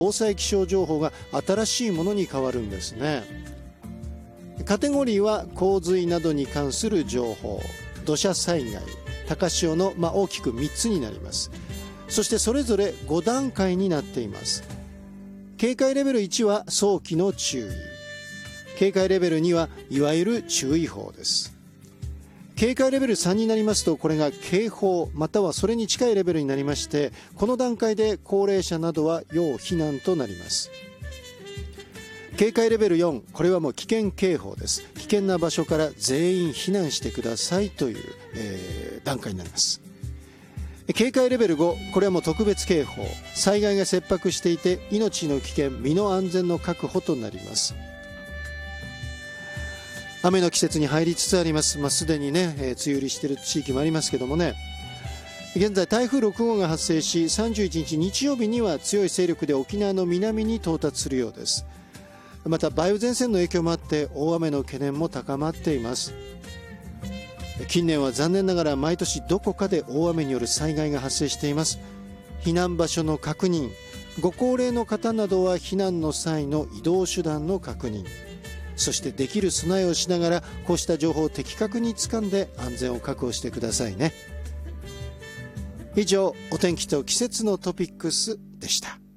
防災気象情報が新しいものに変わるんですね。カテゴリーは洪水などに関する情報、土砂災害、高潮の、大きく3つになります。そしてそれぞれ5段階になっています。警戒レベル1は早期の注意、警戒レベル2はいわゆる注意報です。警戒レベル3になりますと、これが警報またはそれに近いレベルになりまして、この段階で高齢者などは要避難となります。警戒レベル4、これはもう危険警報です。危険な場所から全員避難してくださいという、段階になります。警戒レベル5、これはもう特別警報、災害が切迫していて命の危険、身の安全の確保となります。雨の季節に入りつつあります。すでにね、梅雨入りしている地域もありますけどもね、現在台風6号が発生し、31日日曜日には強い勢力で沖縄の南に到達するようです。また梅雨前線の影響もあって大雨の懸念も高まっています。近年は残念ながら毎年どこかで大雨による災害が発生しています。避難場所の確認、ご高齢の方などは避難の際の移動手段の確認、そしてできる備えをしながらこうした情報を的確に掴んで安全を確保してくださいね。以上、お天気と季節のトピックスでした。